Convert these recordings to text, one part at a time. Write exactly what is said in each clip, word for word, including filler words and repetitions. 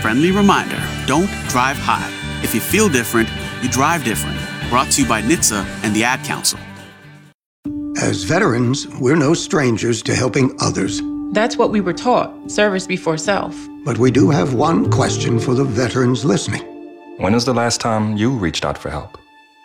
friendly reminder, don't drive high. If you feel different, you drive different. Brought to you by N H T S A and the Ad Council. As veterans, we're no strangers to helping others. That's what we were taught, service before self. But we do have one question for the veterans listening. When was the last time you reached out for help?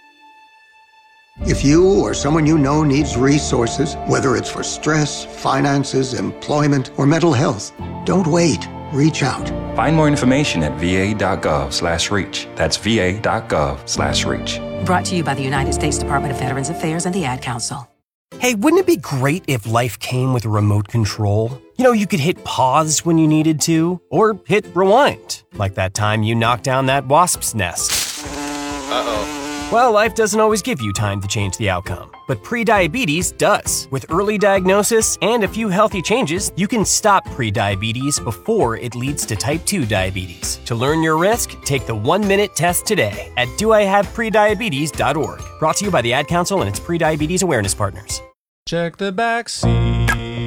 If you or someone you know needs resources, whether it's for stress, finances, employment, or mental health, don't wait. Reach out. Find more information at va.gov slash reach. That's va.gov slash reach. Brought to you by the United States Department of Veterans Affairs and the Ad Council. Hey, wouldn't it be great if life came with a remote control? You know, you could hit pause when you needed to, or hit rewind, like that time you knocked down that wasp's nest. Uh-oh. Well, life doesn't always give you time to change the outcome, but prediabetes does. With early diagnosis and a few healthy changes, you can stop prediabetes before it leads to type two diabetes. To learn your risk, take the one-minute test today at do I have prediabetes dot org. Brought to you by the Ad Council and its prediabetes awareness partners. Check the back seat.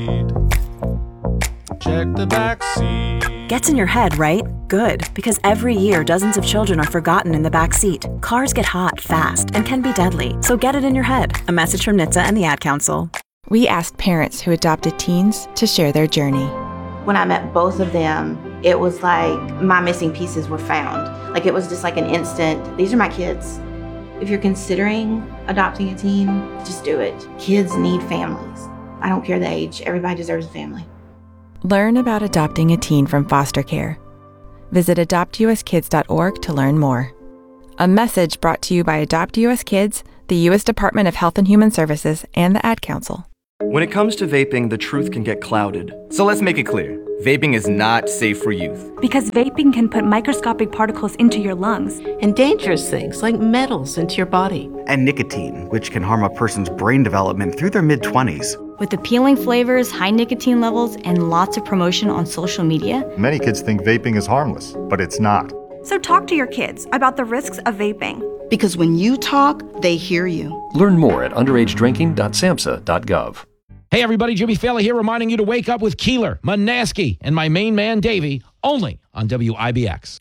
Check the back seat. Gets in your head, right? Good, because every year dozens of children are forgotten in the back seat. Cars get hot fast and can be deadly, so get it in your head. A message from N H T S A and the Ad Council. We asked parents who adopted teens to share their journey. When I met both of them, it was like my missing pieces were found. Like it was just like an instant, these are my kids. If you're considering adopting a teen, just do it. Kids need families. I don't care the age, everybody deserves a family. Learn about adopting a teen from foster care. Visit adopt u s kids dot org to learn more. A message brought to you by Adopt U S Kids, the U S Department of Health and Human Services, and the Ad Council. When it comes to vaping, the truth can get clouded. So let's make it clear. Vaping is not safe for youth. Because vaping can put microscopic particles into your lungs. And dangerous things like metals into your body. And nicotine, which can harm a person's brain development through their mid-twenties. With appealing flavors, high nicotine levels, and lots of promotion on social media, many kids think vaping is harmless, but it's not. So talk to your kids about the risks of vaping. Because when you talk, they hear you. Learn more at underage drinking dot samhsa dot gov. Hey everybody, Jimmy Fallon here reminding you to wake up with Keeler, Manaski, and my main man Davey, only on W I B X.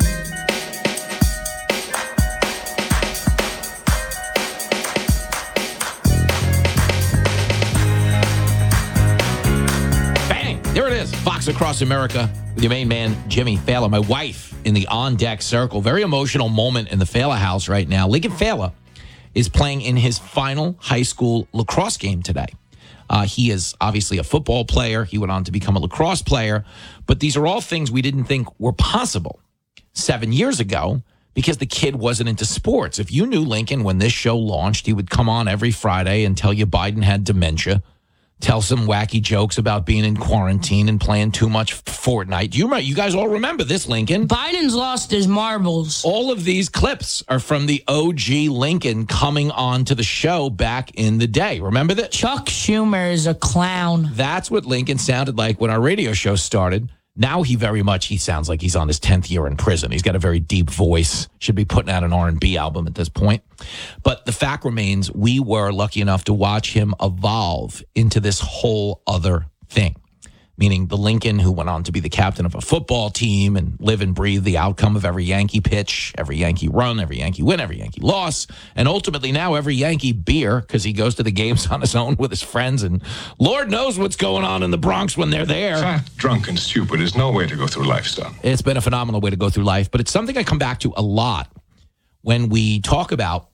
There it is, Fox Across America with your main man, Jimmy Fallon. My wife in the on-deck circle. Very emotional moment in the Fallon house right now. Lincoln Fallon is playing in his final high school lacrosse game today. Uh, he is obviously a football player. He went on to become a lacrosse player. But these are all things we didn't think were possible seven years ago because the kid wasn't into sports. If you knew Lincoln when this show launched, he would come on every Friday and tell you Biden had dementia. Tell some wacky jokes about being in quarantine and playing too much Fortnite. Do you remember? You guys all remember this, Lincoln. Biden's lost his marbles. All of these clips are from the O G Lincoln coming on to the show back in the day. Remember that? Chuck Schumer is a clown. That's what Lincoln sounded like when our radio show started. Now he very much, he sounds like he's on his tenth year in prison. He's got a very deep voice. Should be putting out an R and B album at this point. But the fact remains, we were lucky enough to watch him evolve into this whole other thing. Meaning the Lincoln who went on to be the captain of a football team and live and breathe the outcome of every Yankee pitch, every Yankee run, every Yankee win, every Yankee loss, and ultimately now every Yankee beer because he goes to the games on his own with his friends, and Lord knows what's going on in the Bronx when they're there. Fat, drunk, and stupid is no way to go through life, son. It's been a phenomenal way to go through life, but it's something I come back to a lot when we talk about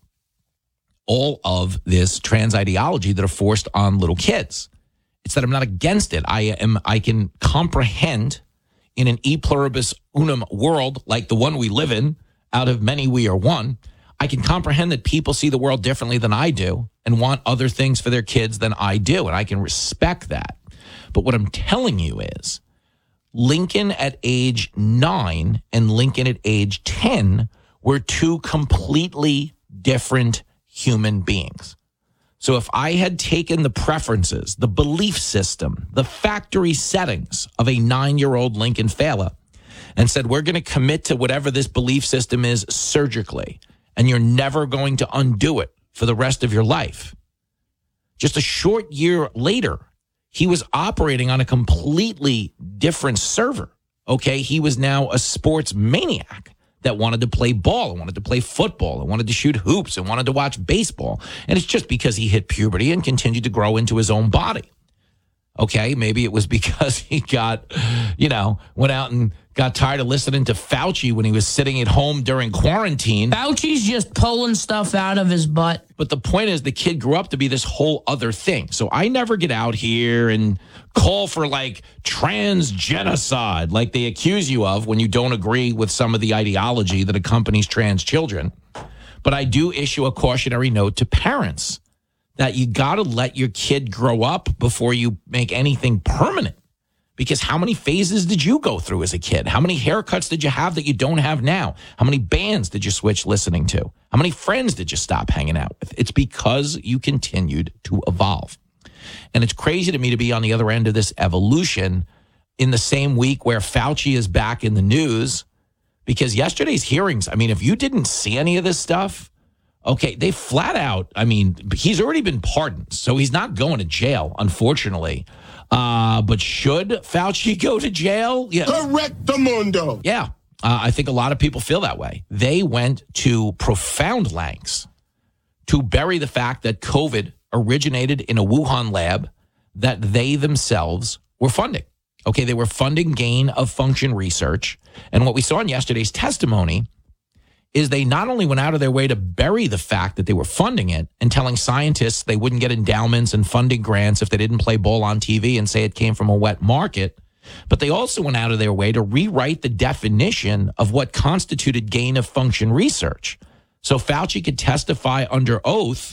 all of this trans ideology that are forced on little kids. It's that I'm not against it. I am. I can comprehend in an e pluribus unum world like the one we live in, out of many we are one, I can comprehend that people see the world differently than I do and want other things for their kids than I do, and I can respect that. But what I'm telling you is Lincoln at age nine and Lincoln at age ten were two completely different human beings. So if I had taken the preferences, the belief system, the factory settings of a nine-year-old Lincoln Fallon and said, we're going to commit to whatever this belief system is surgically, and you're never going to undo it for the rest of your life. Just a short year later, he was operating on a completely different server Okay, he was now a sports maniac that wanted to play ball and wanted to play football and wanted to shoot hoops and wanted to watch baseball. And it's just because he hit puberty and continued to grow into his own body. Okay, maybe it was because he got, you know, went out and got tired of listening to Fauci when he was sitting at home during quarantine. Fauci's just pulling stuff out of his butt. But the point is, the kid grew up to be this whole other thing. So I never get out here and call for like trans genocide like they accuse you of when you don't agree with some of the ideology that accompanies trans children. But I do issue a cautionary note to parents that you got to let your kid grow up before you make anything permanent. Because how many phases did you go through as a kid? How many haircuts did you have that you don't have now? How many bands did you switch listening to? How many friends did you stop hanging out with? It's because you continued to evolve. And it's crazy to me to be on the other end of this evolution in the same week where Fauci is back in the news. Because yesterday's hearings, I mean, if you didn't see any of this stuff, okay, they flat out, I mean, he's already been pardoned, so he's not going to jail, unfortunately. Uh, but should Fauci go to jail? Yeah. Correctamundo. Yeah, uh, I think a lot of people feel that way. They went to profound lengths to bury the fact that COVID originated in a Wuhan lab that they themselves were funding. Okay, they were funding gain of function research. And what we saw in yesterday's testimony is they not only went out of their way to bury the fact that they were funding it and telling scientists they wouldn't get endowments and funding grants if they didn't play ball on T V and say it came from a wet market, but they also went out of their way to rewrite the definition of what constituted gain of function research. So Fauci could testify under oath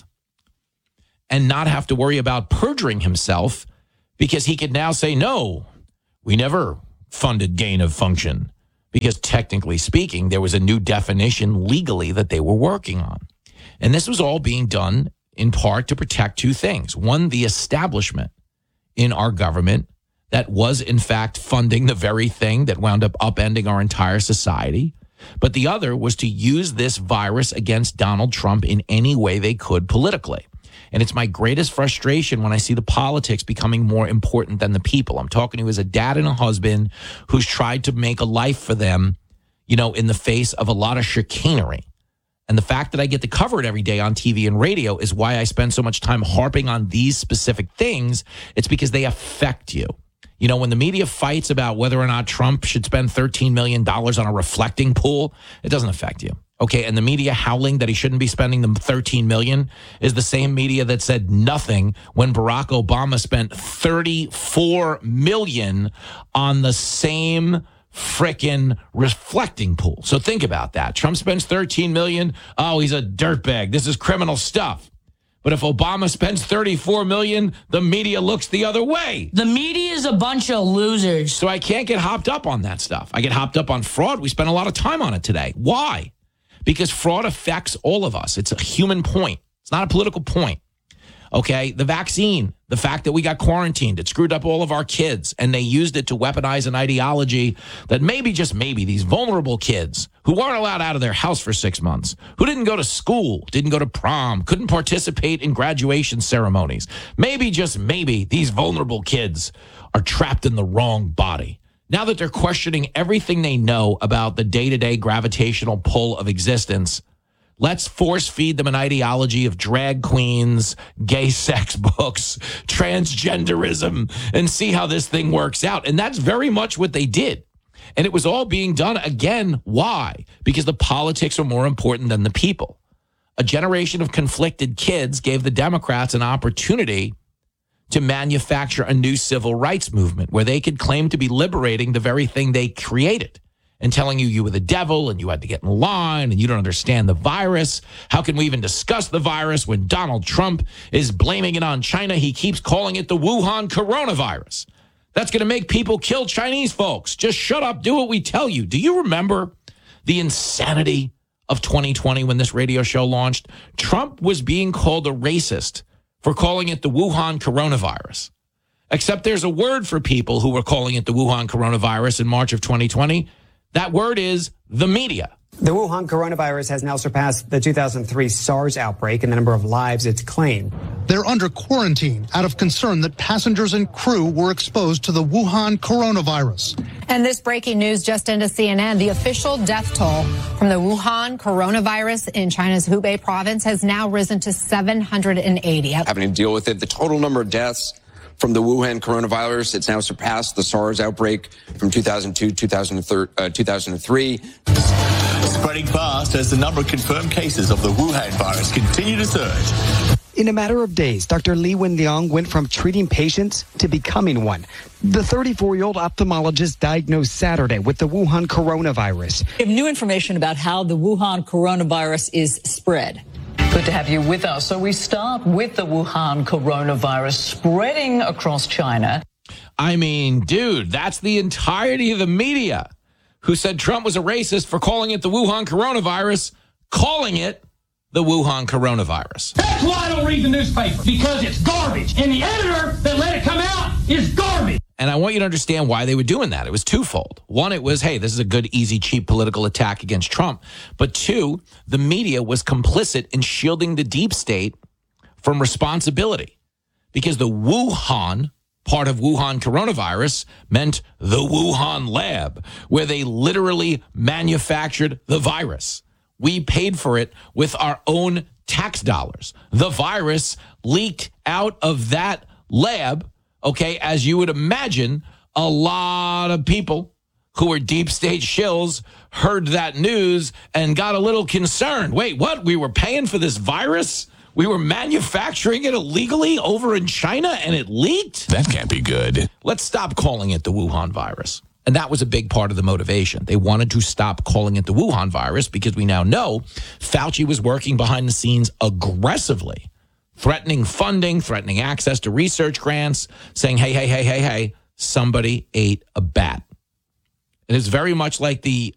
and not have to worry about perjuring himself because he could now say, no, we never funded gain of function. Because technically speaking, there was a new definition legally that they were working on. And this was all being done in part to protect two things. One, the establishment in our government that was in fact funding the very thing that wound up upending our entire society. But the other was to use this virus against Donald Trump in any way they could politically. And it's my greatest frustration when I see the politics becoming more important than the people. I'm talking to you as a dad and a husband who's tried to make a life for them, you know, in the face of a lot of chicanery. And the fact that I get to cover it every day on T V and radio is why I spend so much time harping on these specific things. It's because they affect you. You know, when the media fights about whether or not Trump should spend thirteen million dollars on a reflecting pool, it doesn't affect you. Okay, and the media howling that he shouldn't be spending the thirteen million dollars is the same media that said nothing when Barack Obama spent thirty-four million dollars on the same frickin' reflecting pool. So think about that. Trump spends thirteen million dollars. Oh, he's a dirtbag. This is criminal stuff. But if Obama spends thirty-four million dollars, the media looks the other way. The media is a bunch of losers. So I can't get hopped up on that stuff. I get hopped up on fraud. We spent a lot of time on it today. Why? Because fraud affects all of us. It's a human point. It's not a political point. Okay, the vaccine, the fact that we got quarantined, it screwed up all of our kids, and they used it to weaponize an ideology that maybe, just maybe, these vulnerable kids who weren't allowed out of their house for six months, who didn't go to school, didn't go to prom, couldn't participate in graduation ceremonies, maybe, just maybe, these vulnerable kids are trapped in the wrong body. Now that they're questioning everything they know about the day-to-day gravitational pull of existence, let's force feed them an ideology of drag queens, gay sex books, transgenderism, and see how this thing works out. And that's very much what they did. And it was all being done again. Why? Because the politics are more important than the people. A generation of conflicted kids gave the Democrats an opportunity to manufacture a new civil rights movement where they could claim to be liberating the very thing they created and telling you you were the devil and you had to get in line and you don't understand the virus. How can we even discuss the virus when Donald Trump is blaming it on China? He keeps calling it the Wuhan coronavirus. That's going to make people kill Chinese folks. Just shut up. Do what we tell you. Do you remember the insanity of twenty twenty when this radio show launched? Trump was being called a racist for calling it the Wuhan coronavirus. Except there's a word for people who were calling it the Wuhan coronavirus in March of twenty twenty. That word is the media. The Wuhan coronavirus has now surpassed the two thousand three SARS outbreak in the number of lives it's claimed. They're under quarantine out of concern that passengers and crew were exposed to the Wuhan coronavirus. And this breaking news just into C N N. The official death toll from the Wuhan coronavirus in China's Hubei province has now risen to seven hundred eighty. Having to deal with it, the total number of deaths from the Wuhan coronavirus, it's now surpassed the SARS outbreak from two thousand two, two thousand three. Spreading fast as the number of confirmed cases of the Wuhan virus continue to surge. In a matter of days, Doctor Li Wenliang went from treating patients to becoming one. The thirty-four-year-old ophthalmologist diagnosed Saturday with the Wuhan coronavirus. We have new information about how the Wuhan coronavirus is spread. Good to have you with us. So we start with the Wuhan coronavirus spreading across China. I mean, dude, that's the entirety of the media who said Trump was a racist for calling it the Wuhan coronavirus, calling it the Wuhan coronavirus. That's why I don't read the newspaper, because it's garbage. And the editor that let it come out is garbage. And I want you to understand why they were doing that. It was twofold. One, it was, hey, this is a good, easy, cheap political attack against Trump. But two, the media was complicit in shielding the deep state from responsibility because the Wuhan part of Wuhan coronavirus meant the Wuhan lab, where they literally manufactured the virus. We paid for it with our own tax dollars. The virus leaked out of that lab, okay, as you would imagine, a lot of people who were deep state shills heard that news and got a little concerned. Wait, what? We were paying for this virus? We were manufacturing it illegally over in China and it leaked? That can't be good. Let's stop calling it the Wuhan virus. And that was a big part of the motivation. They wanted to stop calling it the Wuhan virus because we now know Fauci was working behind the scenes aggressively, threatening funding, threatening access to research grants, saying, hey, hey, hey, hey, hey, somebody ate a bat. It is very much like the